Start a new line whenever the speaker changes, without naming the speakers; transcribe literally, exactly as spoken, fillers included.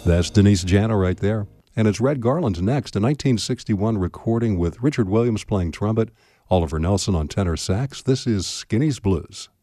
That's Denise Jano right there. And it's Red Garland next, a nineteen sixty-one recording with Richard Williams playing trumpet, Oliver Nelson on tenor sax. This is Skinny's Blues.